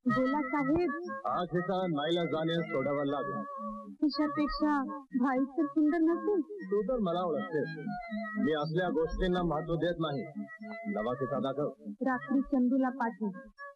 बोला साहेब. हा खिसा नाईला जाण्यास सोडावा लागला. खिशापेक्षा भाई तर सुंदर नसेल. तू तर मला ओळखते. मी असल्या गोष्टींना महत्व देत नाही. नवा खिसा दाखव. रात्री चंदूला पाठव.